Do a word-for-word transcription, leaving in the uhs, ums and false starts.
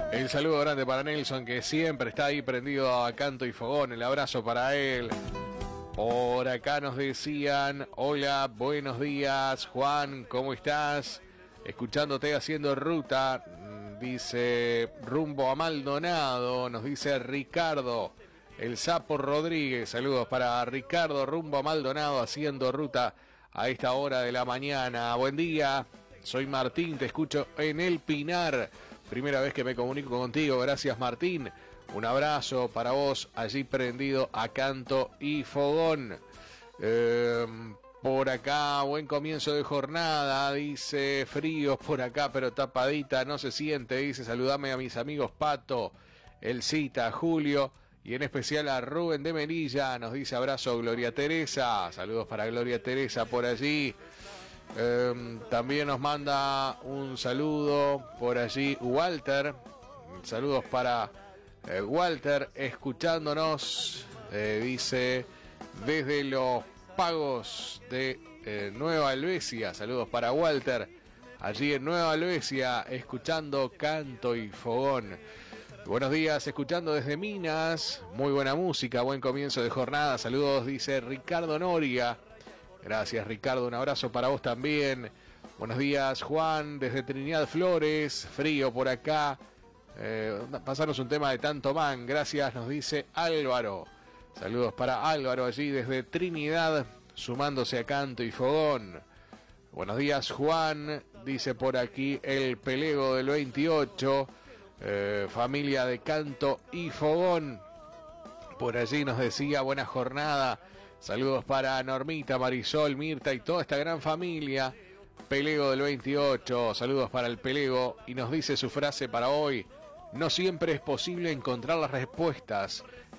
El saludo grande para Nelson, que siempre está ahí prendido a canto y fogón. El abrazo para él. Por acá nos decían: hola, buenos días, Juan, ¿cómo estás? Escuchándote haciendo ruta, dice, rumbo a Maldonado, nos dice Ricardo, el Sapo Rodríguez. Saludos para Ricardo, rumbo a Maldonado, haciendo ruta a esta hora de la mañana. Buen día, soy Martín, te escucho en El Pinar. Primera vez que me comunico contigo, gracias Martín. Un abrazo para vos, allí prendido a canto y fogón. Eh, por acá, buen comienzo de jornada, dice, fríos por acá, pero tapadita, no se siente, dice, saludame a mis amigos Pato, Elcita, Julio, y en especial a Rubén de Melilla, nos dice abrazo Gloria Teresa, saludos para Gloria Teresa por allí. Eh, también nos manda un saludo por allí Walter, saludos para eh, Walter escuchándonos, eh, dice desde los Pagos de eh, Nueva Helvecia, saludos para Walter allí en Nueva Helvecia escuchando canto y fogón. Buenos días, escuchando desde Minas, muy buena música, buen comienzo de jornada, saludos, dice Ricardo Noria. Gracias Ricardo, un abrazo para vos también. Buenos días Juan, desde Trinidad Flores, frío por acá. Eh, pasanos un tema de Tanto Man, gracias, nos dice Álvaro. Saludos para Álvaro allí desde Trinidad, sumándose a canto y fogón. Buenos días Juan, dice por aquí el Pelego del veintiocho, eh, familia de canto y fogón. Por allí nos decía buena jornada. Saludos para Normita, Marisol, Mirta y toda esta gran familia. Pelego del veintiocho, saludos para el Pelego. Y nos dice su frase para hoy: no siempre es posible encontrar las respuestas,